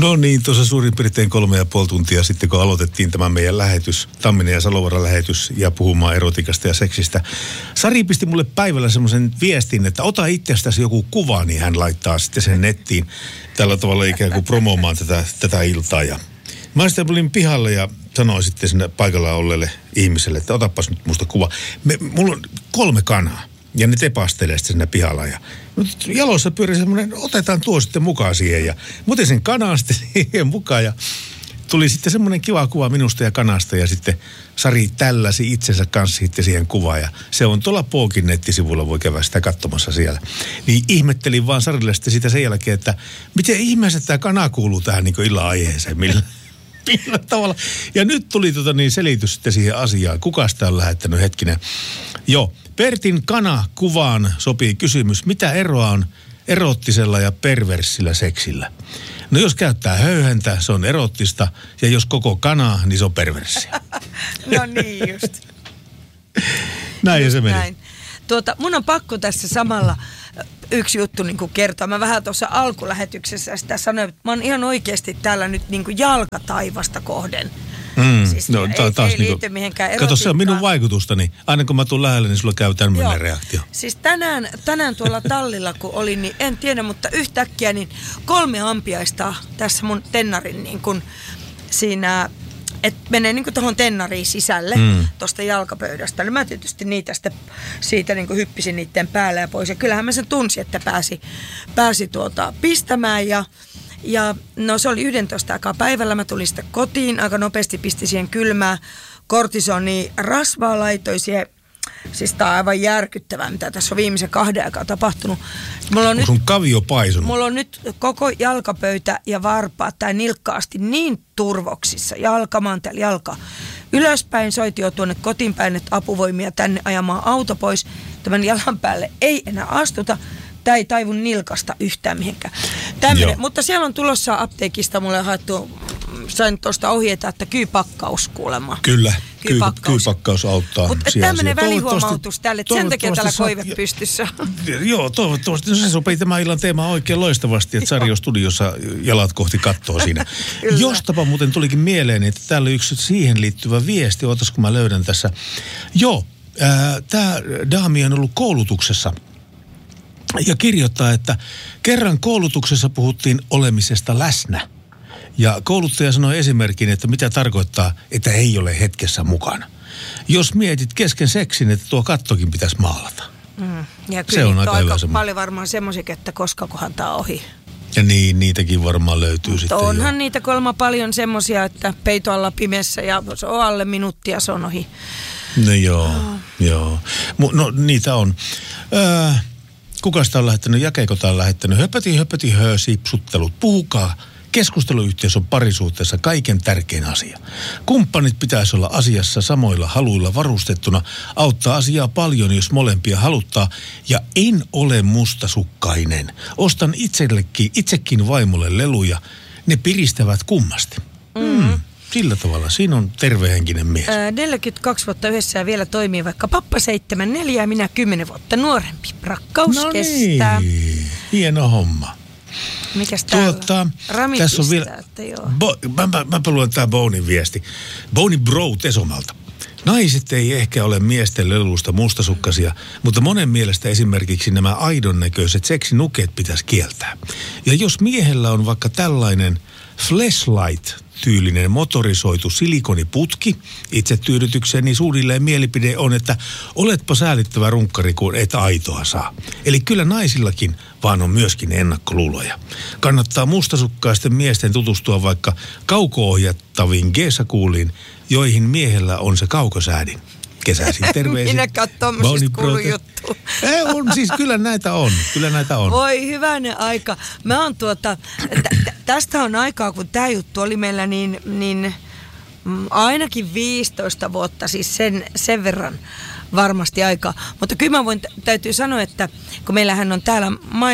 No niin, tuossa suurin piirtein 3,5 tuntia sitten, kun aloitettiin tämä meidän lähetys, Tamminen ja Salovaaran lähetys, ja puhumaan erotiikasta ja seksistä. Sari pisti mulle päivällä semmoisen viestin, että ota itsestäsi joku kuva, niin hän laittaa sitten sen nettiin tällä tavalla ikään kuin promoomaan tätä iltaa. Ja mä sitten olin pihalle ja sanoin sitten sinne paikalla olleelle ihmiselle, että otapas nyt musta kuva. Mulla on 3 kanaa. Ja ne tepastelee sitten siinä pihalla. Ja jalossa pyörii semmoinen, otetaan tuo sitten mukaan siihen. Ja mä otin sen kanan sitten siihen mukaan. Ja tuli sitten semmoinen kiva kuva minusta ja kanasta. Ja sitten Sari tälläsi itsensä kanssa sitten siihen kuvaan. Ja se on tuolla Pookin nettisivulla, voi käydä sitä katsomassa siellä. Niin ihmettelin vaan Sarille sitten sitä sen jälkeen, että miten ihmeessä tämä kana kuuluu tähän niin kuin illan aiheeseen. Millä tavalla. Ja nyt tuli selitys sitten siihen asiaan. Kuka sitä on lähettänyt, hetkinen. Joo. Pertin kana-kuvaan sopii kysymys, mitä eroa on erottisella ja perversillä seksillä? No jos käyttää höyhentä, se on erottista, ja jos koko kanaa, niin se on perversiä. No niin just. Näin just se meni. Näin. Mun on pakko tässä samalla yksi juttu niin kuin kertoa. Mä vähän tuossa alkulähetyksessä sitä sanoin, että mä oon ihan oikeasti täällä nyt niin kuin jalkataivasta kohden. Siis no, ei liity mihinkään erotiikkaan. Kato, se on minun vaikutustani. Aina kun mä tuun lähelle, niin sulla käy tämmöinen reaktio. Siis tänään tuolla tallilla, kun olin, niin en tiedä, mutta yhtäkkiä niin 3 ampiaista tässä mun tennarin niin kuin siinä, että menee niin kuin tuohon tennariin sisälle tuosta jalkapöydästä. No mä tietysti niitä sitten siitä niin kuin hyppisin niiden päälle ja pois. Ja kyllähän mä sen tunsin, että pääsi pistämään ja no se oli 11 aikaa päivällä, mä tulin sitten kotiin, aika nopeasti pisti siihen kylmää kortisoni rasvaa, laitoi siihen, siis tää on aivan järkyttävää, mitä tässä on viimeisen 2 aikaa tapahtunut. Onko sun kavio paisunut? Mulla on nyt koko jalkapöytä ja varpaat tai nilkkaasti niin turvoksissa, jalkamantel, jalka ylöspäin, soitin jo tuonne kotiin päin, että apuvoimia tänne ajamaan auto pois, tämän jalan päälle ei enää astuta. Tämä ei taivu nilkasta yhtään mihinkään. Mutta siellä on tulossa apteekista mulle haettu, sain tuosta ohjeita, että kyypakkaus kuulemma. Kyllä, kyypakkaus auttaa. Mutta tämmöinen välihuomautus tälle, että sen takia täällä koive pystyssä. Joo, toivottavasti. No se sopii tämän illan teemaan oikein loistavasti, että Sari on studiossa jalat kohti kattoo siinä. Jostapa muuten tulikin mieleen, että täällä on yksi siihen liittyvä viesti. Ootas, kun mä löydän tässä. Joo, tämä daami on ollut koulutuksessa. Ja kirjoittaa, että kerran koulutuksessa puhuttiin olemisesta läsnä. Ja kouluttaja sanoi esimerkin, että mitä tarkoittaa, että ei ole hetkessä mukana. Jos mietit kesken seksin, että tuo kattokin pitäisi maalata. Ja kyllä se on aika paljon varmaan semmoisikin, että koskakohan tämä on ohi. Ja niin, niitäkin varmaan löytyy sitten. Onhan jo niitä kolma paljon semmoisia, että peito alla pimeässä ja se on alle minuuttia, se on ohi. No joo. No niitä on. Kuka sitä on lähettänyt? Jakeeko tämä on lähettänyt? Höpöti sipsuttelut. Puhukaa. Keskusteluyhteys on parisuhteessa kaiken tärkein asia. Kumppanit pitäisi olla asiassa samoilla haluilla varustettuna. Auttaa asiaa paljon, jos molempia haluttaa. Ja en ole mustasukkainen. Ostan itsekin vaimolle leluja. Ne piristävät kummasti. Sillä tavalla. Siinä on tervehenkinen mies. 42 vuotta yhdessä ja vielä toimii vaikka pappa 74 ja minä 10 vuotta nuorempi. Rakkaus kestää. Hieno homma. Mikäs täällä? Rami tässä on vielä, että joo. Mä luen tää Bonin viesti. Boni Bro Tesomalta. Naiset ei ehkä ole miesten lelusta mustasukkaisia, mutta monen mielestä esimerkiksi nämä aidon näköiset seksinukeet pitäisi kieltää. Ja jos miehellä on vaikka tällainen flashlight-tyylinen motorisoitu silikoniputki itsetyydytykseen, niin suunnilleen mielipide on, että oletpa säälittävä runkkari, kun et aitoa saa. Eli kyllä naisillakin vaan on myöskin ennakkoluuloja. Kannattaa mustasukkaisten miesten tutustua vaikka kauko-ohjattaviin Gesakuuliin, joihin miehellä on se kaukosäädin. Kesäisin terveisin. Minä katson tommosista kuulujuttua. On, siis kyllä näitä on. Voi hyvänen aika. Mä oon tästä on aikaa, kun tää juttu oli meillä niin ainakin 15 vuotta, siis sen verran varmasti aikaa. Mutta kyllä mä täytyy sanoa, että kun meillähän on täällä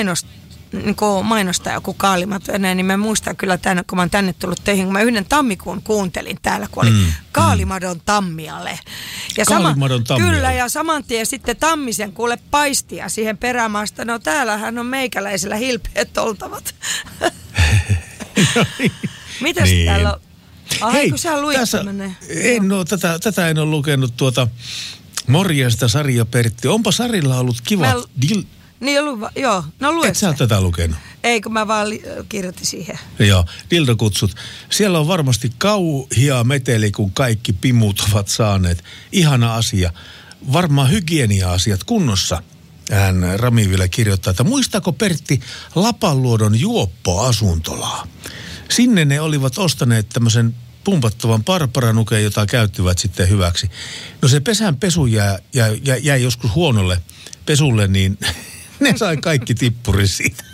mainostaja joku Kaalimat, niin mä muistan kyllä tänne, kun mä oon tänne tullut töihin, kun mä yhden tammikuun kuuntelin täällä, kun oli Kaalimadon tammiale. Ja Kaalimadon tammiale. Kyllä, ja saman tien sitten Tammisen kuule paistia siihen perämaasta. No täällähän on meikäläisellä hilpeät oltavat. Mitäs Niin. täällä on? Hei, kun sä luit tässä, tämmönen. tätä en ole lukenut morjesta Sari ja Pertti. Onpa Sarilla ollut kivat Niin joo, no lue et sä se. ole tätä lukenut? Ei, kun mä vaan kirjoitin siihen. Joo, dildokutsut. Siellä on varmasti kauhia meteli, kun kaikki pimut ovat saaneet. Ihana asia. Varmaan hygienia-asiat kunnossa. Hän Rami vielä kirjoittaa, että muistaako Pertti Lapanluodon juoppoasuntolaa? Sinne ne olivat ostaneet tämmöisen pumpattavan parparanukeen, jota käyttivät sitten hyväksi. No se pesänpesu jäi joskus huonolle pesulle, niin ne sai kaikki tippuri siitä.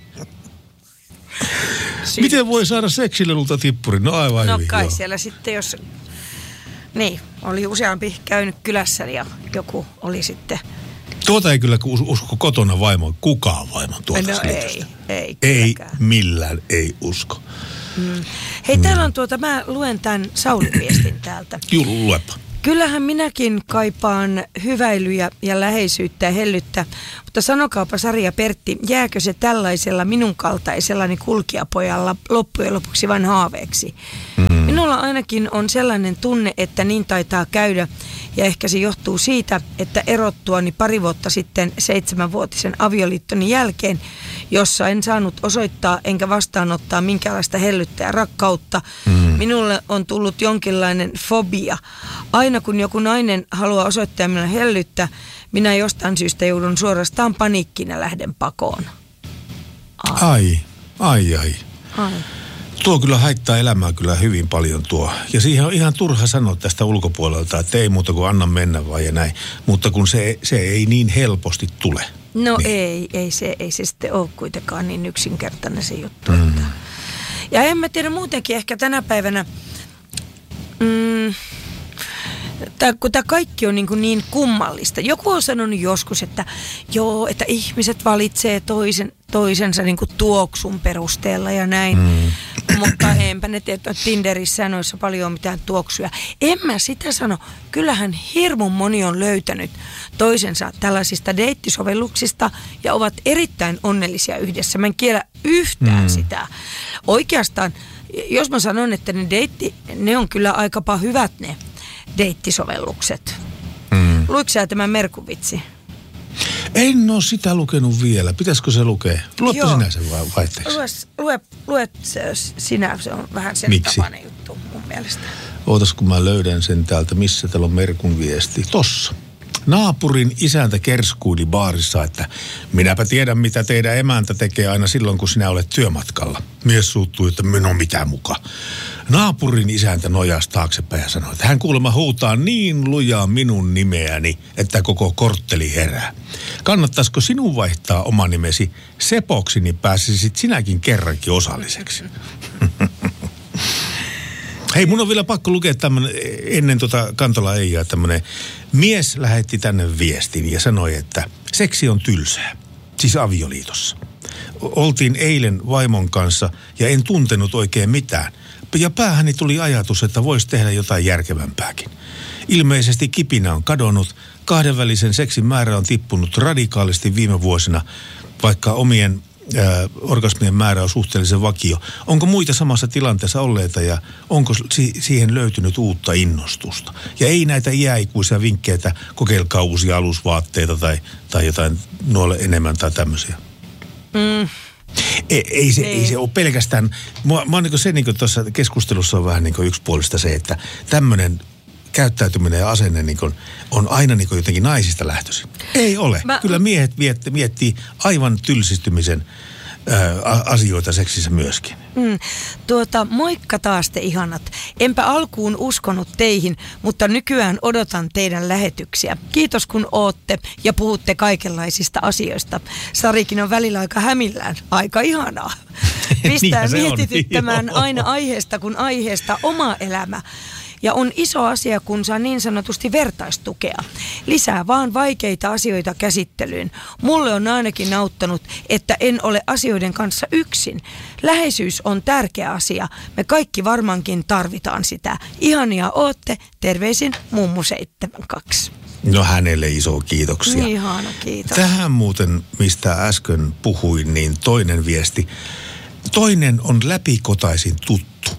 Miten voi saada seksilelulta tippurin? No aivan hyvin. No kai joo. siellä sitten, jos... Niin, oli useampi käynyt kylässä ja joku oli sitten... Tuota ei kyllä usko kotona vaimo, kukaan vaimo tuota No selitystä. ei Ei kylläkään. millään, ei usko. Hei, täällä on mä luen tämän Saulin viestin täältä. Juu, luepa. Kyllähän minäkin kaipaan hyväilyjä ja läheisyyttä ja hellyttä, mutta sanokaapa Sari ja Pertti, jääkö se tällaisella minun kaltaisellani kulkijapojalla loppujen lopuksi vain haaveeksi? Minulla ainakin on sellainen tunne, että niin taitaa käydä, ja ehkä se johtuu siitä, että erottuani pari vuotta sitten 7-vuotisen avioliittoni jälkeen, jossa en saanut osoittaa enkä vastaanottaa minkäänlaista hellyttä ja rakkautta, minulle on tullut jonkinlainen fobia. Aina kun joku nainen haluaa osoittaa minulle hellyttä, minä jostain syystä joudun suorastaan paniikkiin ja lähden pakoon. Ai. Ai. Tuo kyllä haittaa elämää kyllä hyvin paljon tuo. Ja siihen on ihan turha sanoa tästä ulkopuolelta, että ei muuta kuin anna mennä vaan ja näin. Mutta kun se ei niin helposti tule. No niin. ei se sitten ole kuitenkaan niin yksinkertainen se juttu. Että. Ja en mä tiedä muutenkin ehkä tänä päivänä, kun tämä kaikki on niin kummallista. Joku on sanonut joskus, että joo, että ihmiset valitsee toisensa niin kuin tuoksun perusteella ja näin. Mutta enpä ne tiedä, että Tinderissä noissa paljon mitään tuoksuja. En mä sitä sano. Kyllähän hirmun moni on löytänyt toisensa tällaisista deittisovelluksista ja ovat erittäin onnellisia yhdessä. Mä en kiellä yhtään sitä. Oikeastaan, jos mä sanon, että ne on kyllä aikapa hyvät ne deittisovellukset. Luitko sä tämän Merkuvitsi? En ole sitä lukenut vielä. Pitäisikö se lukea? Luetko sinä sen vaihteeksi? Luet sinä, se on vähän sen Miksi? tapainen juttu mun mielestä. Ootas, kun mä löydän sen täältä. Missä täällä on Merkun viesti? Tossa. Naapurin isäntä kerskuili baarissa, että minäpä tiedän, mitä teidän emäntä tekee aina silloin, kun sinä olet työmatkalla. Mies suuttui, että minun mitä muka. Naapurin isäntä nojasi taaksepäin ja sanoi, että hän kuulemma huutaa niin lujaa minun nimeäni, että koko kortteli herää. Kannattaisiko sinun vaihtaa oma nimesi Sepoksi, niin pääsisit sinäkin kerrankin osalliseksi. Hei, mun on vielä pakko lukea tämmönen, ennen Kantola Eijaa, tämmönen mies lähetti tänne viestin ja sanoi, että seksi on tylsää, siis avioliitossa. Oltiin eilen vaimon kanssa ja en tuntenut oikein mitään. Ja päähäni tuli ajatus, että voisi tehdä jotain järkevämpääkin. Ilmeisesti kipinä on kadonnut, kahdenvälisen seksin määrä on tippunut radikaalisti viime vuosina, vaikka omien orgasmien määrä on suhteellisen vakio. Onko muita samassa tilanteessa olleita ja onko siihen löytynyt uutta innostusta? Ja ei näitä iäikuisia vinkkejä, että kokeilkaa uusia alusvaatteita tai jotain nuolle enemmän tai tämmöisiä. Ei se ole pelkästään, mä oon se niin kuin tuossa keskustelussa on vähän niin kuin yksipuolista se, että tämmöinen käyttäytyminen ja asenne niin kuin on aina niin kuin jotenkin naisista lähtöisin. Ei ole. Kyllä miehet miettii aivan tylsistymisen asioita seksissä myöskin. Moikka taas te ihanat. Enpä alkuun uskonut teihin, mutta nykyään odotan teidän lähetyksiä. Kiitos kun ootte ja puhutte kaikenlaisista asioista. Sarikin on välillä aika hämillään. Aika ihanaa. Pistää mietityttämään aina aiheesta kuin aiheesta oma elämä. Ja on iso asia, kun saa niin sanotusti vertaistukea. Lisää vaan vaikeita asioita käsittelyyn. Mulle on ainakin auttanut, että en ole asioiden kanssa yksin. Läheisyys on tärkeä asia. Me kaikki varmaankin tarvitaan sitä. Ihania ootte. Terveisin mummu 72. No hänelle iso kiitoksia. Ihana, kiitos. Tähän muuten, mistä äsken puhuin, niin toinen viesti. Toinen on läpikotaisin tuttu.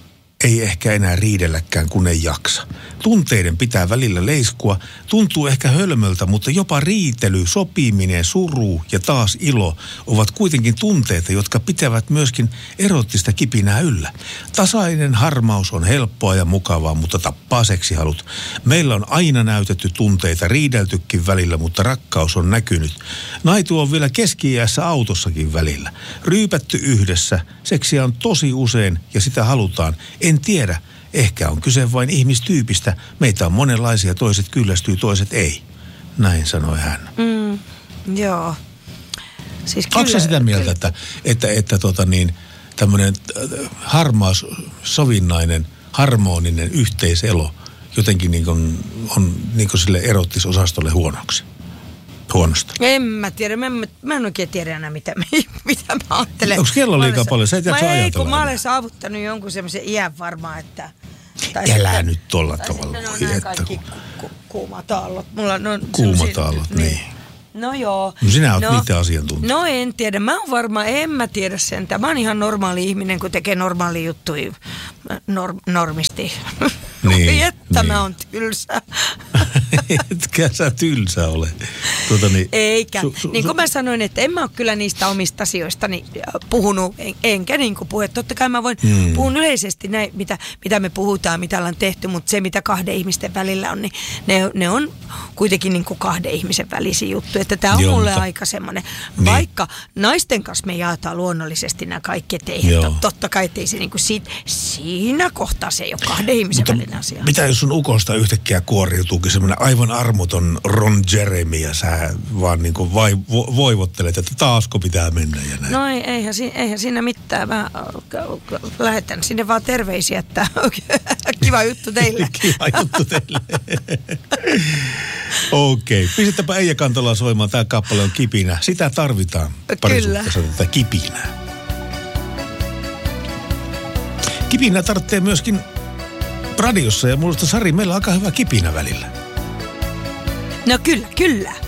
ei ehkä enää riidelläkään, kun ei jaksa. Tunteiden pitää välillä leiskua. Tuntuu ehkä hölmöltä, mutta jopa riitely, sopiminen, suru ja taas ilo ovat kuitenkin tunteita, jotka pitävät myöskin erottista kipinää yllä. Tasainen harmaus on helppoa ja mukavaa, mutta tappaa seksihalut. Meillä on aina näytetty tunteita, riideltykin välillä, mutta rakkaus on näkynyt. Naitu on vielä keski-iässä autossakin välillä. Ryypätty yhdessä, seksiä on tosi usein ja sitä halutaan. En tiedä, ehkä on kyse vain ihmistyypistä. Meitä on monenlaisia, toiset kyllästyy, toiset ei. Näin sanoi hän. Joo. Siis onko sä sitä mieltä, että tämmöinen harmaus, sovinnainen, harmoninen yhteiselo jotenkin on sille erottisosastolle huonosta? En mä tiedä. Mä en oikein tiedä enää, mitä mä ajattelen. Onko kello liikaa paljon? Sä et jaksa ajatella. Ei, kun mä olen saavuttanut jonkun semmoisen iän varmaan, että... Älä nyt tolla tavalla. Tai sitten on nämä kaikki kuumat aallot. Kuumat aallot, niin. No joo. No sinä oot niitä asiantuntija. No en tiedä. Mä oon varmaan, en mä tiedä sen. Mä oon ihan normaali ihminen, kun tekee normaali juttuja normisti. Niin, että mä oon tylsä. Etkä sä tylsä ole. Eikä. Niin kuin mä sanoin, että en mä ole kyllä niistä omista asioistani puhunut, enkä niin kuin puhe. Totta kai mä voin puhun yleisesti näin, mitä me puhutaan, mitä ollaan tehty, mutta se, mitä kahden ihmisten välillä on, niin ne on kuitenkin niin kuin kahden ihmisen välisiä juttuja. Että tää on mulle aika semmoinen, vaikka naisten kanssa me jaetaan luonnollisesti nämä kaikki, että eihän totta kai, ettei se niin kuin siinä kohtaa se ei ole kahden ihmisen välinen asia. Mitä jos sun ukosta yhtäkkiä kuoriutuukin semmoinen aivan armoton Ron Jeremy ja sä vaan niin kuin voivottelet, että taasko pitää mennä ja näin? No eihän siinä mitään. Mä lähetän sinne vaan terveisiä, että kiva juttu teille. Kiva juttu teille. Okei. Pistetäpä Eija Kantola soimaan. Tämä kappale on Kipinä. Sitä tarvitaan parisuhteessa, tätä kipinää. Kipinä tarvitsee myöskin radiossa ja muista Sari, meillä on aika hyvä kipinä välillä. No kyllä.